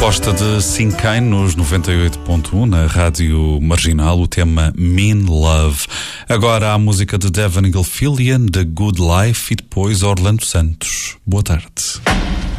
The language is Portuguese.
proposta de Sinkane nos 98.1 na Rádio Marginal, o tema Mean Love. Agora a música de Devon Gilfillian, The Good Life, e depois Orlando Santos. Boa tarde.